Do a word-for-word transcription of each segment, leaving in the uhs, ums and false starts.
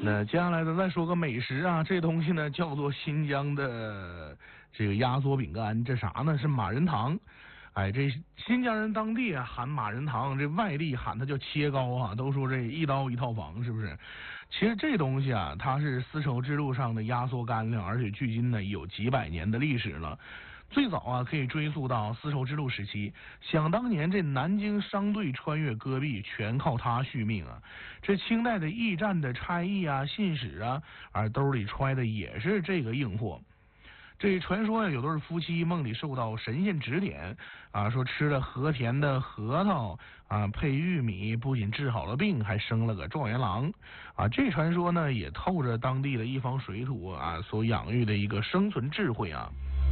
那接下来咱再说个美食啊，这东西呢叫做新疆的这个压缩饼干，这啥呢？是马人糖。哎，这新疆人当地啊喊马人糖，这外地喊它叫切糕啊，都说这一刀一套房，是不是？其实这东西啊，它是丝绸之路上的压缩干粮，而且距今呢有几百年的历史了。最早啊，可以追溯到丝绸之路时期。想当年，这南京商队穿越戈壁，全靠它续命啊。这清代的驿站的差役啊、信使啊，啊兜里揣的也是这个硬货。这传说呀，有对夫妻梦里受到神仙指点啊，说吃了和甜的核桃啊，配玉米，不仅治好了病，还生了个状元郎啊。这传说呢，也透着当地的一方水土啊所养育的一个生存智慧啊。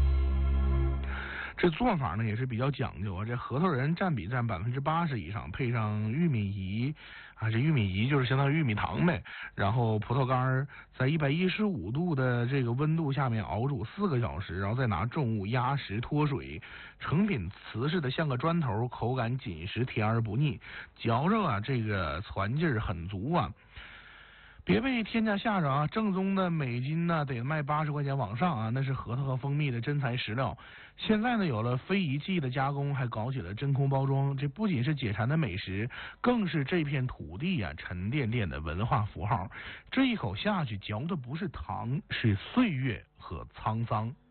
这做法呢也是比较讲究啊，这核桃仁占比占百分之八十以上，配上玉米饴啊，这玉米饴就是相当于玉米糖呗。然后葡萄干在一百一十五度的这个温度下面熬煮四个小时，然后再拿重物压实脱水，成品瓷实的像个砖头，口感紧实甜而不腻，嚼着啊这个攒劲儿很足啊。别被天价吓着啊！正宗的每斤呢得卖八十块钱往上啊，那是核桃和蜂蜜的真材实料。现在呢有了非遗技的加工，还搞起了真空包装，这不仅是解馋的美食，更是这片土地啊沉甸甸的文化符号。这一口下去，嚼的不是糖，是岁月和沧桑。